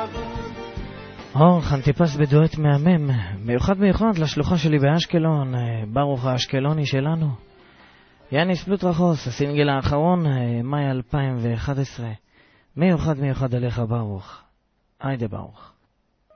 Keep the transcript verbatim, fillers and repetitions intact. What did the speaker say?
אור חנטיפס בדואט מהמם, מיוחד מיוחד לשלוחה שלי באשקלון, ברוך האשקלוני שלנו. יאניס פלוטרחוס, הסינגל האחרון, מאי אלפיים ואחת עשרה. מיוחד מיוחד עליך ברוך. היידה ברוך.